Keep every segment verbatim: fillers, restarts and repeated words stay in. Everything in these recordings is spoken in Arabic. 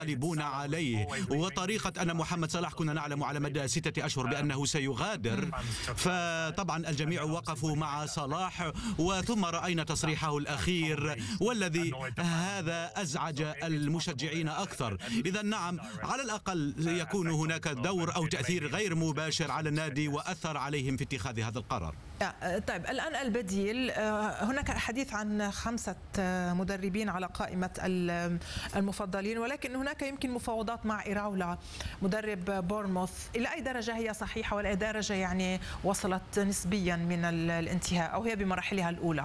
يغلبون عليه، وطريقة أن محمد صلاح كنا نعلم على مدى ستة أشهر بأنه سيغادر، فطبعا الجميع وقفوا مع صلاح، وثم رأينا تصريحه الأخير والذي هذا أزعج المشجعين أكثر. إذا نعم، على الأقل يكون هناك دور أو تأثير غير مباشر على النادي وأثر عليهم في اتخاذ هذا القرار. طيب الآن البديل، هناك حديث عن خمسة مدربين على قائمة المفضلين، ولكن هناك يمكن مفاوضات مع إيراولا مدرب بورنموث. إلى أي درجة هي صحيحة وإلى أي درجة يعني وصلت نسبيا من الانتهاء أو هي بمراحلها الأولى؟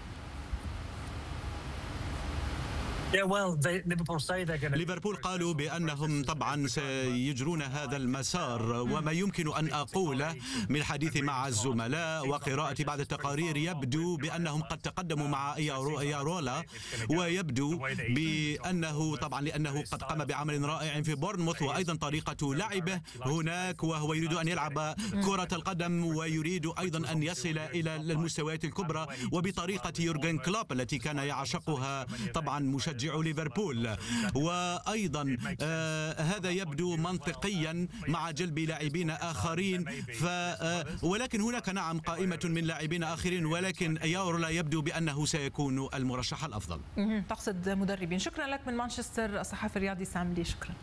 ليفربول قالوا بأنهم طبعا سيجرون هذا المسار، وما يمكن أن أقوله من الحديث مع الزملاء وقراءة بعض التقارير يبدو بأنهم قد تقدموا مع إيراولا، ويبدو بأنه طبعا لأنه قد قام بعمل رائع في بورنموث، وأيضا طريقة لعبه هناك، وهو يريد أن يلعب كرة القدم ويريد أيضا أن يصل إلى المستويات الكبرى وبطريقة يورغن كلوب التي كان يعشقها طبعا مشجع ليفربول. وأيضا آه هذا يبدو منطقيا مع جلب لاعبين آخرين، ف آه ولكن هناك نعم قائمة من لاعبين آخرين، ولكن إيراولا يبدو بأنه سيكون المرشح الأفضل. تقصد مدربين. شكرا لك من مانشستر الصحفي الرياضي سام لي. شكرا.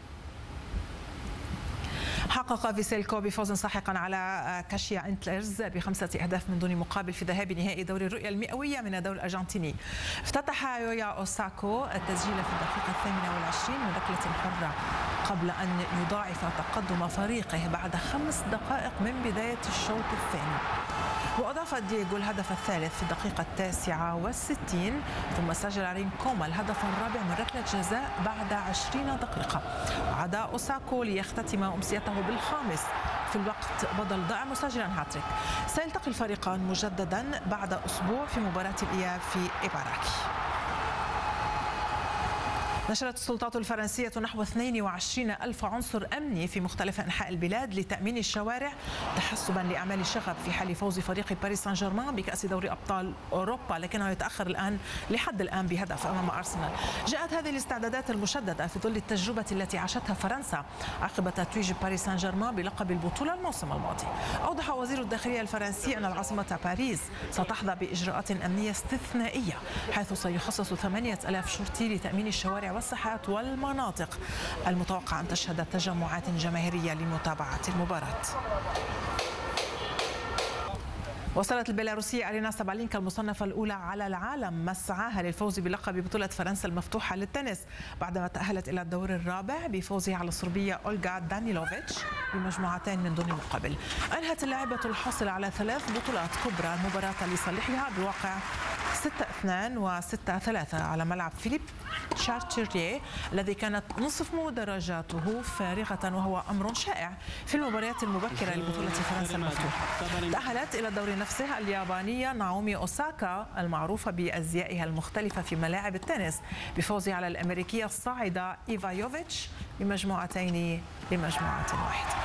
حقق فيسيلكو بفوز ساحقا على كاشيا انتلرز بخمسة أهداف من دون مقابل في ذهاب نهائي دوري الرؤية المئوية من الدوري الأرجنتيني. افتتح يويا أوساكو التسجيل في الدقيقة الثامنة والعشرين من ركلة حرة قبل أن يضاعف تقدم فريقه بعد خمس دقائق من بداية الشوط الثاني، وأضاف دييغو الهدف الثالث في الدقيقة التاسعة والستين، ثم سجل رينكوما الهدف الرابع من ركلة جزاء بعد عشرين دقيقة. وعاد أوساكو ليختتم أمسيته بالخامس في الوقت بدل ضع مسجلا هاتريك. سيلتقي الفريقان مجددا بعد أسبوع في مباراة الإياب في إباراكي. نشرت السلطات الفرنسية نحو اثنين وعشرين ألف عنصر أمني في مختلف أنحاء البلاد لتأمين الشوارع تحسبا لأعمال الشغب في حال فوز فريق باريس سان جيرمان بكأس دوري أبطال أوروبا، لكنه يتأخر الآن لحد الآن بهدف أمام أرسنال. جاءت هذه الاستعدادات المشددة في ظل التجربة التي عاشتها فرنسا عقب تتويج باريس سان جيرمان بلقب البطولة الموسم الماضي. أوضح وزير الداخلية الفرنسي أن العاصمة باريس ستحظى بإجراءات أمنية استثنائية، حيث سيخصص ثمانية ألاف شرطي لتأمين الشوارع والساحات والمناطق المتوقع أن تشهد تجمعات جماهيرية لمتابعة المباراة. وصلت البيلاروسية أرينا سابالينكا المصنفة الأولى على العالم مسعاها للفوز بلقب بطولة فرنسا المفتوحة للتنس بعدما تأهلت إلى الدور الرابع بفوزها على الصربية أولغا دانيلوفيتش بمجموعتين من دون مقابل. أنهت اللاعبة الحاصلة على ثلاث بطولات كبرى المباراة لصالحها بواقع ستة اثنين وستة ثلاثة على ملعب فيليب شارتشيريه الذي كانت نصف مدرجاته فارغة، وهو أمر شائع في المباريات المبكرة لبطولة فرنسا المفتوحة. تأهلت إلى الدور نفسه اليابانية ناومي أوساكا المعروفة بأزيائها المختلفة في ملاعب التنس بفوزها على الأمريكية الصاعدة إيفا يوفيتش بمجموعتين لمجموعة واحدة.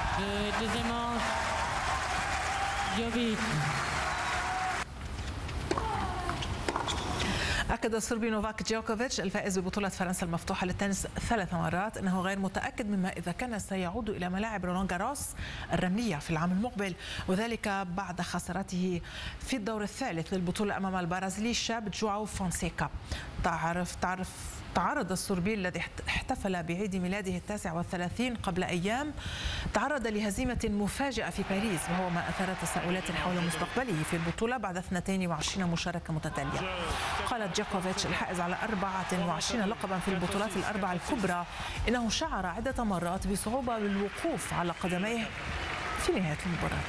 أكد الصربي نوفاك جوكوفيتش الفائز ببطولة فرنسا المفتوحة للتنس ثلاث مرات أنه غير متأكد مما إذا كان سيعود إلى ملاعب رولان جاروس الرملية في العام المقبل، وذلك بعد خسارته في الدور الثالث للبطولة أمام البرازيلي الشاب جواو فونسيكا. تعرف تعرف تعرض الصربي الذي احتفل بعيد ميلاده التاسع والثلاثين قبل أيام تعرض لهزيمة مفاجئة في باريس، وهو ما أثار تساؤلات حول مستقبله في البطولة بعد اثنتين وعشرين مشاركة متتالية. قالت جوكوفيتش الحائز على أربعة وعشرين لقبا في البطولات الأربع الكبرى إنه شعر عدة مرات بصعوبة بالوقوف على قدميه في نهاية المباراة.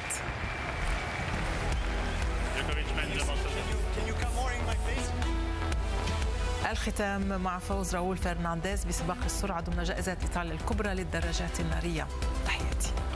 الختام مع فوز راؤول فرنانديز بسباق السرعة ضمن جائزة إيطاليا الكبرى للدراجات النارية. تحياتي.